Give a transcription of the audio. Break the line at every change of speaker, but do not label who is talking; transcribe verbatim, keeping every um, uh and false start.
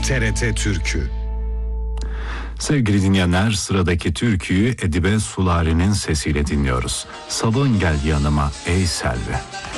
T R T Türkü.
Sevgili dinleyenler, sıradaki türküyü Edibe Sulari'nin sesiyle dinliyoruz. Salın gel yanıma ey Selvi.